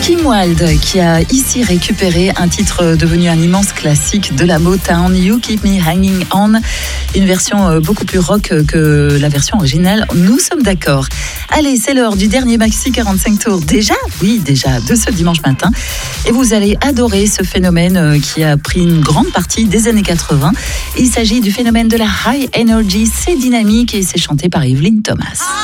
Kim Wilde qui a ici récupéré un titre devenu un immense classique de la Motown, You Keep Me Hanging On, une version beaucoup plus rock que la version originale, nous sommes d'accord. Allez, c'est l'heure du dernier Maxi 45 tours, déjà de ce dimanche matin, et vous allez adorer ce phénomène qui a pris une grande partie des années 80. Il s'agit du phénomène de la high energy, c'est dynamique et c'est chanté par Evelyn Thomas.